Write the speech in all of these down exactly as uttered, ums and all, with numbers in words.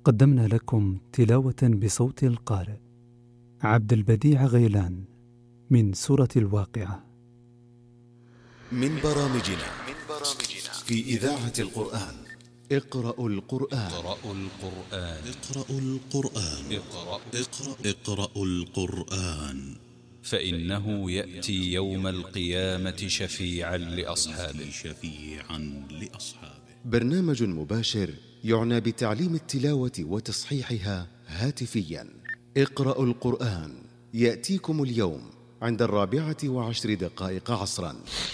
قدمنا لكم تلاوة بصوت القارئ عبد البديع غيلان من سورة الواقعة من برامجنا في إذاعة القرآن. اقرأوا القرآن. اقرأوا القرآن. اقرأوا القرآن. اقرأ اقرأ اقرأوا القرآن فإنه يأتي يوم القيامة شفيعا لأصحابه. شفيعا لأصحابه. برنامج مباشر يعنى بتعليم التلاوة وتصحيحها هاتفيا. اقرأوا القرآن يأتيكم اليوم عند الرابعة وعشر دقائق عصرا.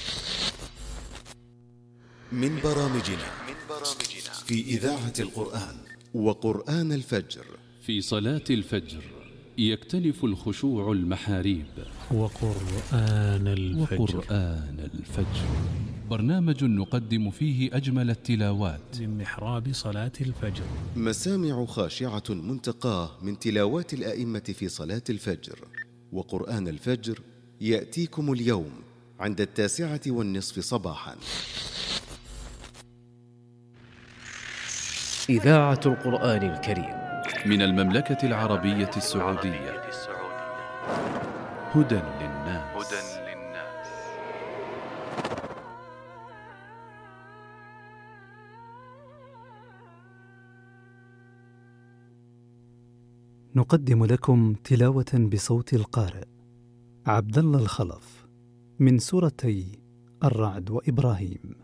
من برامجنا في إذاعة القرآن. وقرآن الفجر. في صلاة الفجر يكتنف الخشوع المحاريب. وقرآن الفجر. وقرآن الفجر برنامج نقدم فيه أجمل التلاوات من محراب صلاة الفجر. مسامع خاشعة منتقاه من تلاوات الآئمة في صلاة الفجر. وقرآن الفجر يأتيكم اليوم عند التاسعة والنصف صباحا. إذاعة القرآن الكريم من المملكة العربية السعودية. هدى للناس. نقدم لكم تلاوة بصوت القارئ عبد الله الخلف من سورتي الرعد وإبراهيم.